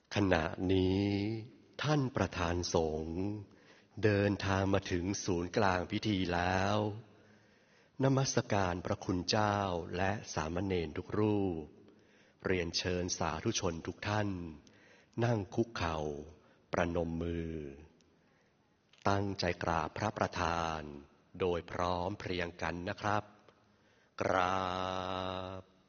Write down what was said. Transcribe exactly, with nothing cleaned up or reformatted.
ขณะนี้ท่านประธานสงฆ์เดินทางมาถึงศูนย์กลางพิธีแล้วนมัสการพระคุณเจ้าและสามเณรทุกรูปเรียนเชิญสาธุชนทุกท่านนั่งคุกเข่าประนมมือตั้งใจกราบพระประธานโดยพร้อมเพรียงกันนะครับกราบ